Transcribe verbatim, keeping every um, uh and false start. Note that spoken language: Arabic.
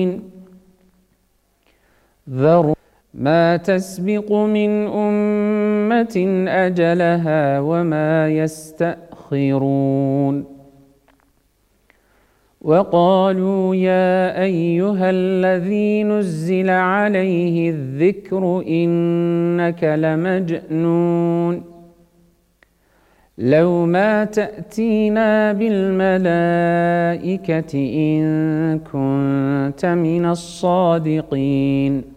ذر ما تسبق من أمة أجلها وما يستأخرون وقالوا يا أيها الذي نزل عليه الذكر إنك لمجنون لو ما تأتينا بالملائكة إن كنت من الصادقين